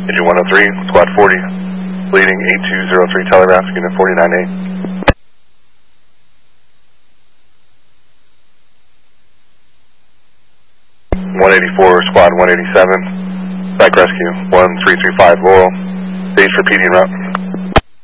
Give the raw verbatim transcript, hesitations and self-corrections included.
Engine one oh three, squad forty, leading eight two zero three telegraph, unit forty-nine eight. one eighty-four, squad one eighty-seven, Psych Rescue, one three three five Laurel, stage for P D en route.